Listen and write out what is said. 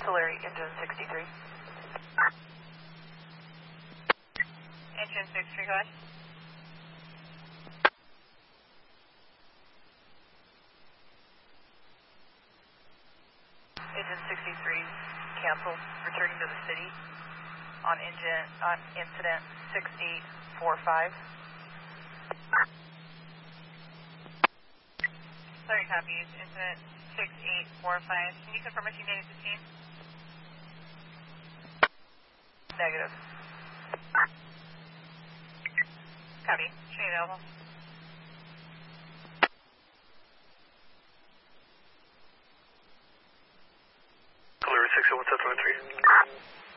Tulare, engine 63. Engine 63, go ahead. Engine 63, cancel, returning to the city on incident 6845. Sorry, copies. Incident 6845. Can you confirm if you made it to scene? Negative. Copy. Train available. Tulare 60173.